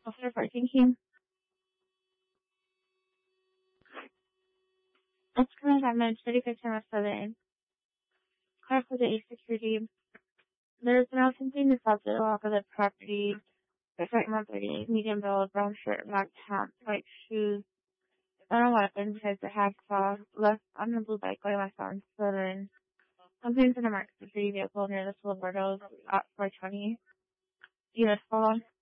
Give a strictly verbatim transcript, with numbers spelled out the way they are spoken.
Officer fourteen King. It's current damage, thirty-five ten West Southern. Car for the A security. There's now something to stop the walk of the property. The front one thirty, medium build, brown shirt, black hat, white shoes. I don't know what weapon besides the hacksaw. Left on the blue bike going west on Southern. Something's in a marked security vehicle near the Silverdos at four twenty. Unit fall.